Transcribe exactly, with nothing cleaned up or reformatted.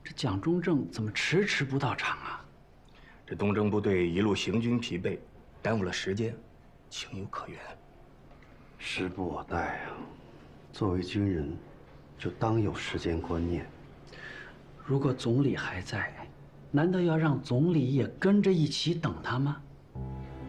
这蒋中正怎么迟迟不到场啊？ 这东征部队一路行军疲惫，耽误了时间，情有可原。 时不我待啊！作为军人，就当有时间观念。 如果总理还在，难道要让总理也跟着一起等他吗？